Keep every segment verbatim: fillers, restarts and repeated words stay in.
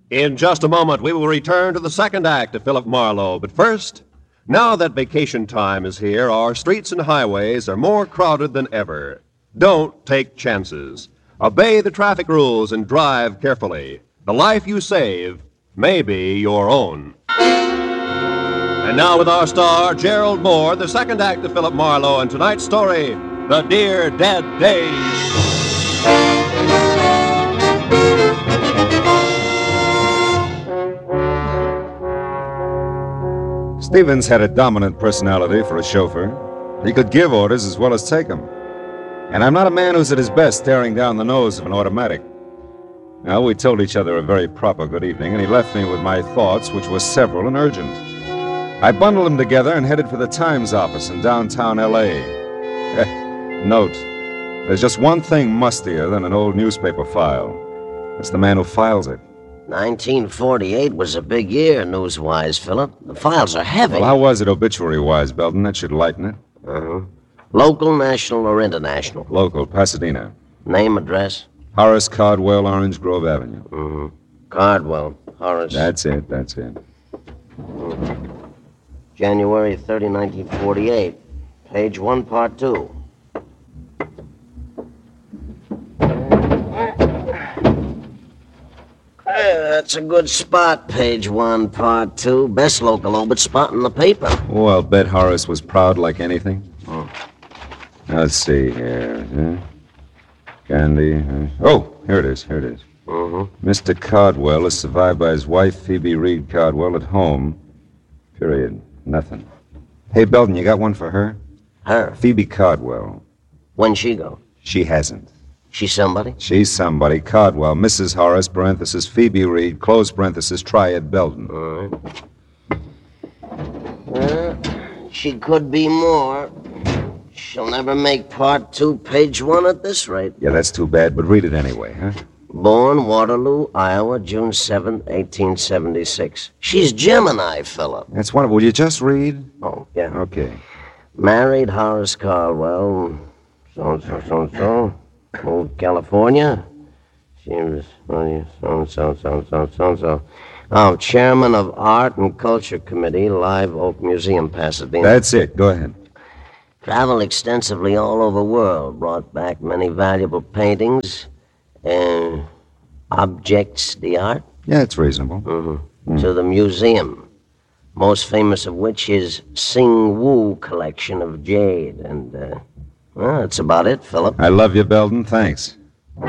In just a moment, we will return to the second act of Philip Marlowe. But first, now that vacation time is here, our streets and highways are more crowded than ever. Don't take chances. Obey the traffic rules and drive carefully. The life you save may be your own. And now with our star, Gerald Moore, the second act of Philip Marlowe, and tonight's story, The Dear Dead Days. Stevens had a dominant personality for a chauffeur. He could give orders as well as take them. And I'm not a man who's at his best staring down the nose of an automatic. Now, we told each other a very proper good evening, and he left me with my thoughts, which were several and urgent. I bundled them together and headed for the Times office in downtown L A Eh, note, there's just one thing mustier than an old newspaper file. It's the man who files it. nineteen forty-eight was a big year, news-wise, Philip. The files are heavy. Well, how was it obituary-wise, Belton? That should lighten it. Uh-huh. Local, national, or international? Local, Pasadena. Name, address? Horace Cardwell, Orange Grove Avenue. Mm-hmm. Cardwell, Horace. That's it, that's it. Mm-hmm. January thirtieth, nineteen forty-eight. Page one, part two. That's a good spot, page one, part two. Best local obit spot in the paper. Oh, I'll bet Horace was proud like anything. Oh. Now, let's see here. Huh? Candy. Huh? Oh, here it is, here it is. Mm-hmm. Mister Cardwell is survived by his wife, Phoebe Reed Cardwell, at home. Period. Nothing. Hey, Belton, you got one for her? Her? Phoebe Cardwell. When'd she go? She hasn't. She's somebody? She's somebody. Cardwell, Missus Horace, parenthesis, Phoebe Reed, close parenthesis, Triad Belton. All right. Well, she could be more. She'll never make part two, page one at this rate. Yeah, that's too bad, but read it anyway, huh? Born Waterloo, Iowa, June seventh, eighteen seventy-six. She's Gemini, Philip. That's wonderful. Will you just read? Oh, yeah. Okay. Married Horace Caldwell, so-and-so, so-and-so. Moved to California. She was so-and-so, so-and-so, so-and-so. Oh, chairman of Art and Culture Committee, Live Oak Museum, Pasadena. That's it. Go ahead. Traveled extensively all over the world. Brought back many valuable paintings and objects d'art. Yeah, it's reasonable. Mm-hmm. Mm. To the museum. Most famous of which his Sing Woo collection of jade. And, uh, well, that's about it, Philip. I love you, Belton. Thanks.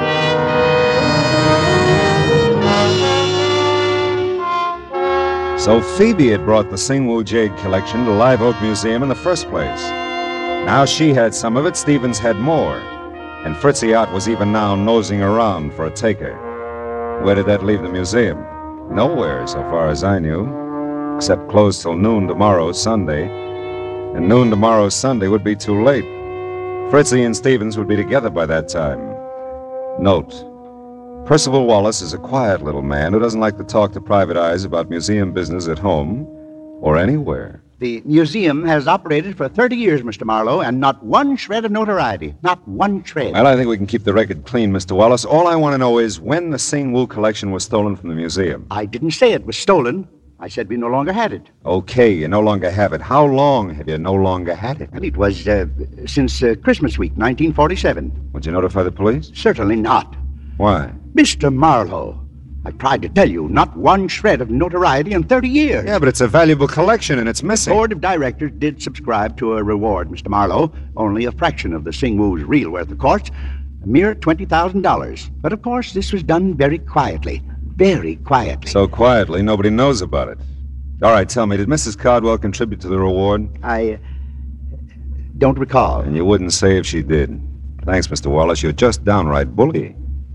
So Phoebe had brought the Sing Woo jade collection to Live Oak Museum in the first place. Now she had some of it, Stevens had more. And Fritzy Ott was even now nosing around for a taker. Where did that leave the museum? Nowhere, so far as I knew. Except closed till noon tomorrow, Sunday. And noon tomorrow, Sunday, would be too late. Fritzy and Stevens would be together by that time. Note, Percival Wallace is a quiet little man who doesn't like to talk to private eyes about museum business at home or anywhere. The museum has operated for thirty years, Mister Marlowe, and not one shred of notoriety. Not one shred. Well, I think we can keep the record clean, Mister Wallace. All I want to know is when the Sing Woo collection was stolen from the museum. I didn't say it was stolen. I said we no longer had it. Okay, you no longer have it. How long have you no longer had it? Well, it was uh, since uh, Christmas week, nineteen forty-seven. Would you notify the police? Certainly not. Why? Mister Marlowe, I tried to tell you, not one shred of notoriety in thirty years. Yeah, but it's a valuable collection and it's missing. The board of directors did subscribe to a reward, Mister Marlowe. Only a fraction of the Sing Woo's real worth, of course. A mere twenty thousand dollars. But, of course, this was done very quietly. Very quietly. So quietly, nobody knows about it. All right, tell me, did Missus Cardwell contribute to the reward? I uh, don't recall. And you wouldn't say if she did. Thanks, Mister Wallace. You're just downright bully.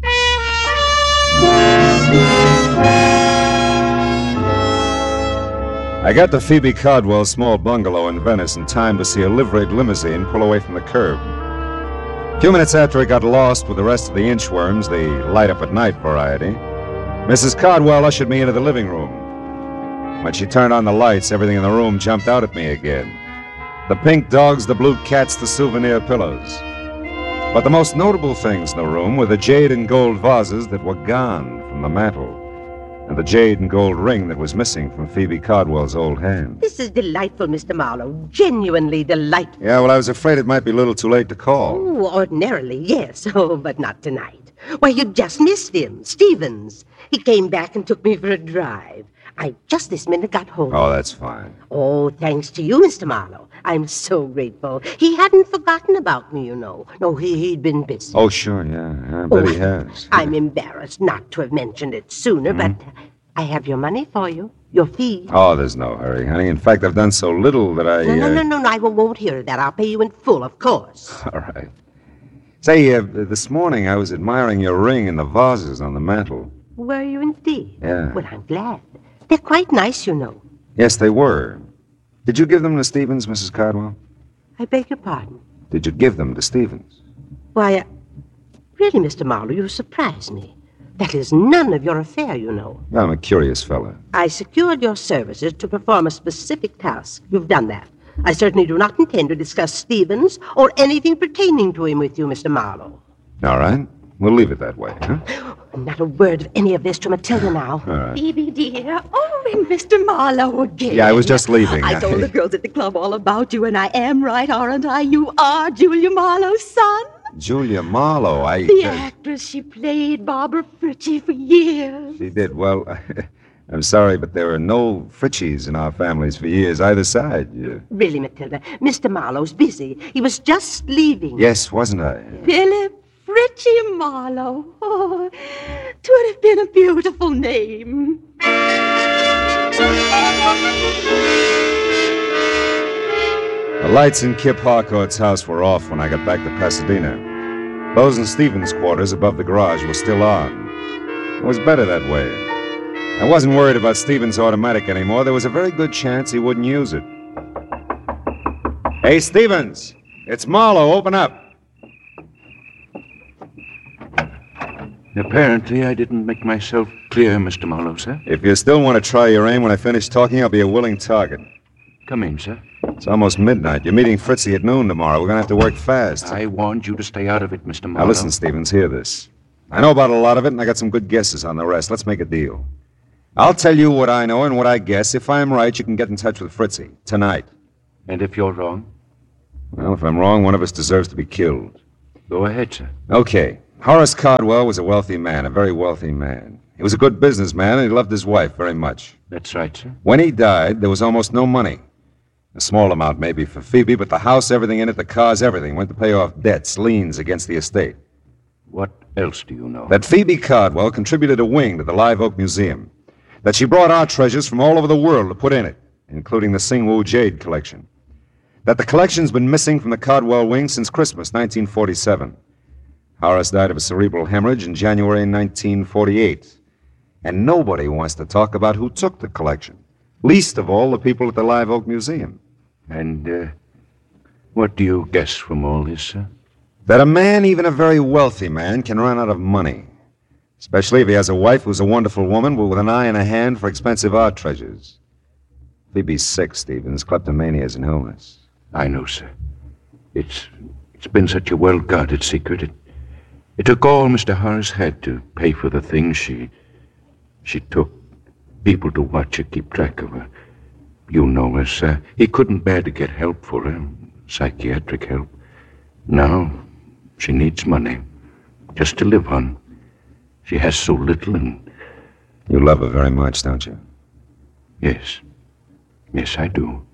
I got to Phoebe Cardwell's small bungalow in Venice in time to see a liveried limousine pull away from the curb. A few minutes after it got lost with the rest of the inchworms, the light-up-at-night variety, Missus Cardwell ushered me into the living room. When she turned on the lights, everything in the room jumped out at me again. The pink dogs, the blue cats, the souvenir pillows. But the most notable things in the room were the jade and gold vases that were gone from the mantel. and the jade and gold ring that was missing from Phoebe Cardwell's old hand. This is delightful, Mister Marlowe. Genuinely delightful. Yeah, well, I was afraid it might be a little too late to call. Oh, ordinarily, yes. Oh, but not tonight. Why, you just missed him, Stevens. He came back and took me for a drive. I just this minute got home. Oh, that's fine. Oh, thanks to you, Mister Marlowe. I'm so grateful. He hadn't forgotten about me, you know. No, he, he'd been busy. Oh, sure, yeah. I bet Oh, he has. I'm embarrassed not to have mentioned it sooner, but I have your money for you. Your fee. Oh, there's no hurry, honey. In fact, I've done so little that I... No, no, uh, no, no, no. I won't hear of that. I'll pay you in full, of course. All right. Say, uh, this morning I was admiring your ring and the vases on the mantel. Were you indeed? Yeah. Well, I'm glad. They're quite nice, you know. Yes, they were. Did you give them to Stevens, Missus Cardwell? I beg your pardon. Did you give them to Stevens? Why, uh, really, Mister Marlowe, you surprise me. That is none of your affair, you know. I'm a curious fellow. I secured your services to perform a specific task. You've done that. I certainly do not intend to discuss Stevens or anything pertaining to him with you, Mister Marlowe. All right. We'll leave it that way, huh? Not a word of any of this to Matilda now. All right. Phoebe, dear. Oh, and Mister Marlowe again. Yeah, I was just leaving. I told the girls at the club all about you, and I am right, aren't I? You are Julia Marlowe's son. Julia Marlowe, I... The uh, actress. She played Barbara Fritchie for years. She did. Well, I'm sorry, but there were no Fritchies in our families for years, either side. Yeah. Really, Matilda, Mister Marlowe's busy. He was just leaving. Yes, wasn't I? Philip Fritchie Marlowe. Oh, 'twould have been a beautiful name. The lights in Kip Harcourt's house were off when I got back to Pasadena. Those in Stevens' quarters above the garage were still on. It was better that way. I wasn't worried about Stevens' automatic anymore. There was a very good chance he wouldn't use it. Hey, Stevens! It's Marlowe. Open up. Apparently, I didn't make myself clear, Mister Marlowe, sir. If you still want to try your aim when I finish talking, I'll be a willing target. Come in, sir. It's almost midnight. You're meeting Fritzy at noon tomorrow. We're going to have to work fast. I warned you to stay out of it, Mister Marlowe. Now, listen, Stevens, hear this. I know about a lot of it, and I got some good guesses on the rest. Let's make a deal. I'll tell you what I know and what I guess. If I'm right, you can get in touch with Fritzy tonight. And if you're wrong? Well, if I'm wrong, one of us deserves to be killed. Go ahead, sir. Okay. Horace Cardwell was a wealthy man, a very wealthy man. He was a good businessman, and he loved his wife very much. That's right, sir. When he died, there was almost no money. A small amount maybe for Phoebe, but the house, everything in it, the cars, everything went to pay off debts, liens against the estate. What else do you know? That Phoebe Cardwell contributed a wing to the Live Oak Museum. That she brought art treasures from all over the world to put in it, including the Singwu Jade collection. That the collection's been missing from the Cardwell wing since Christmas, nineteen forty-seven. Horace died of a cerebral hemorrhage in January nineteen forty-eight. And nobody wants to talk about who took the collection. Least of all, the people at the Live Oak Museum. And, uh, what do you guess from all this, sir? That a man, even a very wealthy man, can run out of money. Especially if he has a wife who's a wonderful woman, but with an eye and a hand for expensive art treasures. Phoebe's sick, Stevens. Kleptomania is an illness. I know, sir. It's it's been such a well-guarded secret. It, it took all Mister Horace had to pay for the things she... She took. People to watch her, keep track of her. You know her, sir. He couldn't bear to get help for her, psychiatric help. Now, she needs money, just to live on. She has so little, and... You love her very much, don't you? Yes. Yes, I do.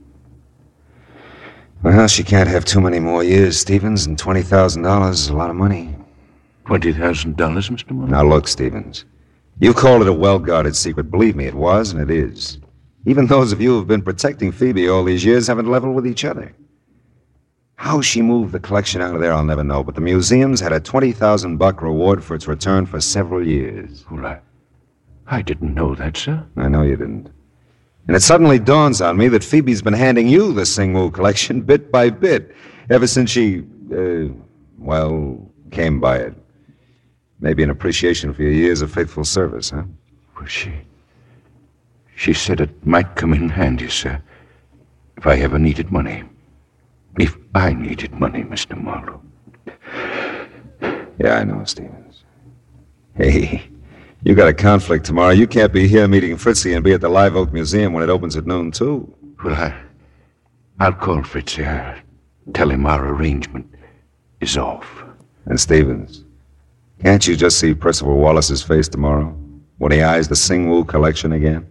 Well, she can't have too many more years, Stevens, and twenty thousand dollars is a lot of money. Twenty thousand dollars, Mister Marlowe? Now, look, Stevens. You called it a well-guarded secret. Believe me, it was, and it is. Even those of you who've been protecting Phoebe all these years haven't leveled with each other. How she moved the collection out of there, I'll never know, but the museum's had a twenty thousand buck reward for its return for several years. Well, I, I didn't know that, sir. I know you didn't. And it suddenly dawns on me that Phoebe's been handing you the Singwu collection bit by bit ever since she, uh, well, came by it. Maybe in appreciation for your years of faithful service, huh? Well, she... She said it might come in handy, sir, if I ever needed money. If I needed money, Mister Marlowe. Yeah, I know, Stevens. Hey, You got a conflict tomorrow. You can't be here meeting Fritzy and be at the Live Oak Museum when it opens at noon, too. Well, I, I'll call Fritzy. I'll tell him our arrangement is off. And Stevens, can't you just see Percival Wallace's face tomorrow when he eyes the Singwoo collection again?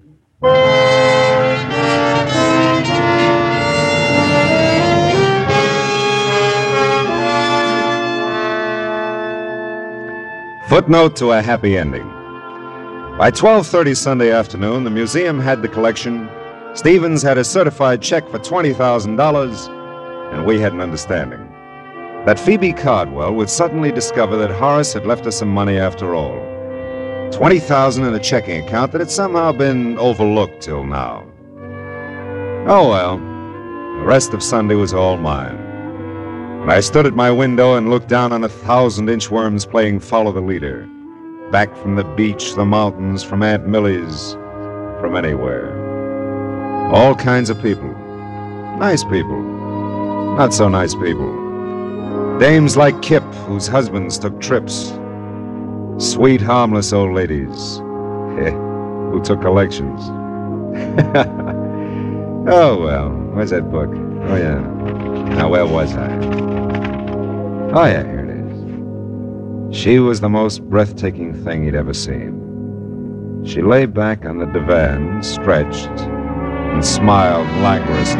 Footnote to a happy ending. By twelve thirty Sunday afternoon, the museum had the collection, Stevens had a certified check for twenty thousand dollars, and we had an understanding that Phoebe Cardwell would suddenly discover that Horace had left her some money after all. twenty thousand dollars in a checking account that had somehow been overlooked till now. Oh well, the rest of Sunday was all mine. And I stood at my window and looked down on a thousand inchworms playing Follow the Leader. Back from the beach, the mountains, from Aunt Millie's, from anywhere. All kinds of people. Nice people. Not so nice people. Dames like Kip, whose husbands took trips. Sweet, harmless old ladies who took collections. Oh, well, where's that book? Oh, yeah. Now, where was I? Oh, yeah, here it is. She was the most breathtaking thing he'd ever seen. She lay back on the divan, stretched, and smiled languorously.